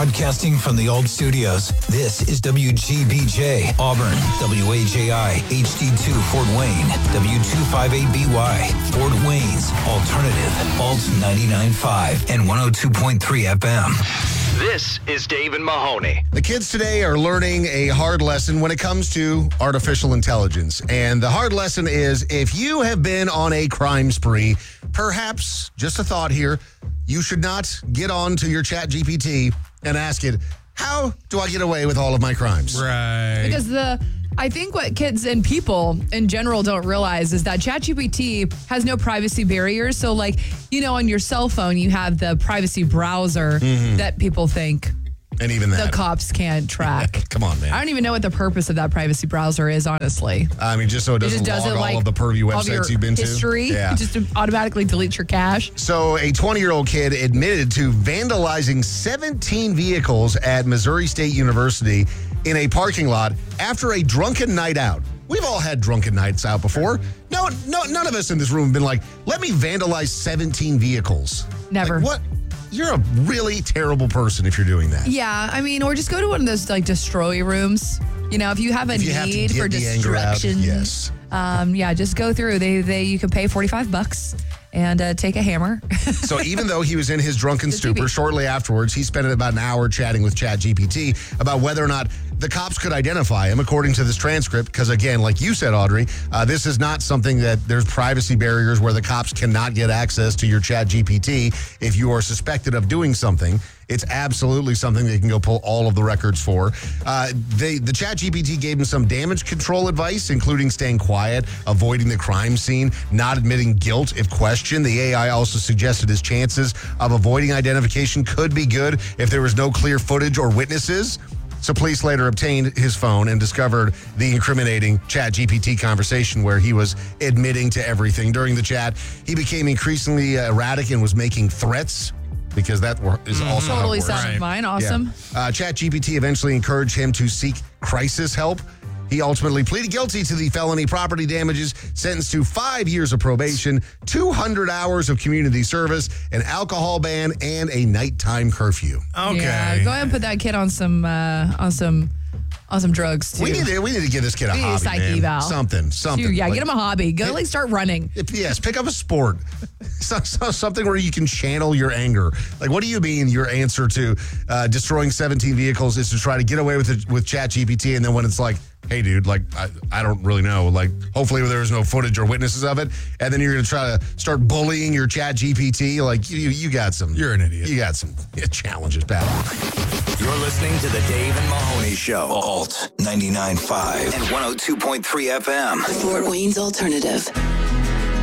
Broadcasting from the Alt Studios, this is WGBJ, Auburn, WAJI, HD2, Fort Wayne, W258BY, Fort Wayne's Alternative, Alt 99.5 and 102.3 FM. This is Dave and Mahoney. The kids today are learning a hard lesson when it comes to artificial intelligence. And the hard lesson is, if you have been on a crime spree, perhaps, just a thought here, you should not get on to your ChatGPT and ask it, how do I get away with all of my crimes? Right. Because I think what kids and people in general don't realize is that ChatGPT has no privacy barriers. So like, on your cell phone, you have the privacy browser that people think and even that the cops can't track. Come on, man. I don't even know what the purpose of that privacy browser is, honestly. I mean, just so it doesn't log all of the pervy websites you've been history, to. Yeah. Just to automatically delete your cache. So a 20-year-old kid admitted to vandalizing 17 vehicles at Missouri State University in a parking lot after a drunken night out. We've all had drunken nights out before. No, none of us in this room have been like, let me vandalize 17 vehicles. Never. Like, what? You're a really terrible person if you're doing that. Yeah, I mean, or just go to one of those like destroy rooms. If you have a need for destruction, yes. Just go through. You can pay $45 and take a hammer. So even though he was in his drunken stupor, shortly afterwards, he spent about an hour chatting with ChatGPT about whether or not the cops could identify him, according to this transcript. Because again, like you said, Audrey, this is not something that there's privacy barriers where the cops cannot get access to your ChatGPT if you are suspected of doing something. It's absolutely something they can go pull all of the records for. The ChatGPT gave him some damage control advice, including staying quiet, avoiding the crime scene, not admitting guilt if questioned. The AI also suggested his chances of avoiding identification could be good if there was no clear footage or witnesses. So police later obtained his phone and discovered the incriminating ChatGPT conversation where he was admitting to everything. During the chat, he became increasingly erratic and was making threats, because that is also totally how it works. sounded fine. Awesome. Yeah. ChatGPT eventually encouraged him to seek crisis help. He ultimately pleaded guilty to the felony property damages, sentenced to 5 years of probation, 200 hours of community service, an alcohol ban, and a nighttime curfew. Okay. Yeah, go ahead and put that kid on some drugs too. We need to give this kid a hobby, psyche man. eval. Something. Dude, get him a hobby. Go start running. Yes, pick up a sport. Something where you can channel your anger. Like, what do you mean your answer to destroying 17 vehicles is to try to get away with ChatGPT, and then when it's like, hey, dude, like, I don't really know. Like, hopefully there's no footage or witnesses of it. And then you're going to try to start bullying your ChatGPT. Like, you got some. You're an idiot. You got some challenges, pal. You're listening to the Dave and Mahoney Show. Alt 99.5 and 102.3 FM. Fort Wayne's Alternative.